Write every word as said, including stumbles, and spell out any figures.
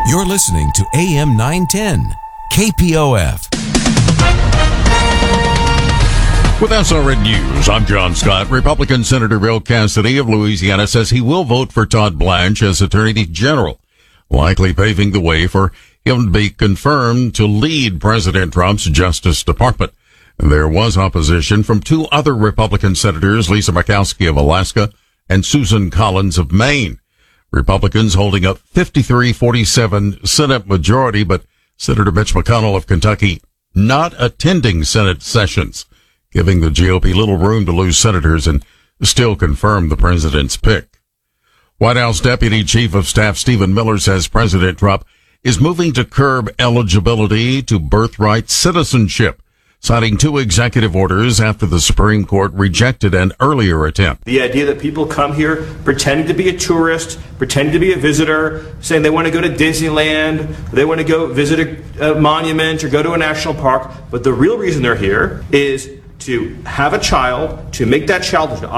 You're listening to A M nine ten, K P O F. With S R N News, I'm John Scott. Republican Senator Bill Cassidy of Louisiana says he will vote for Todd Blanche as Attorney General, likely paving the way for him to be confirmed to lead President Trump's Justice Department. There was opposition from two other Republican senators, Lisa Murkowski of Alaska and Susan Collins of Maine. Republicans holding up fifty-three forty-seven Senate majority, but Senator Mitch McConnell of Kentucky not attending Senate sessions, giving the G O P little room to lose senators and still confirm the president's pick. White House Deputy Chief of Staff Stephen Miller says President Trump is moving to curb eligibility to birthright citizenship, citing two executive orders after the Supreme Court rejected an earlier attempt. The idea that people come here pretending to be a tourist, pretending to be a visitor, saying they want to go to Disneyland, they want to go visit a, a monument or go to a national park, but the real reason they're here is to have a child, to make that child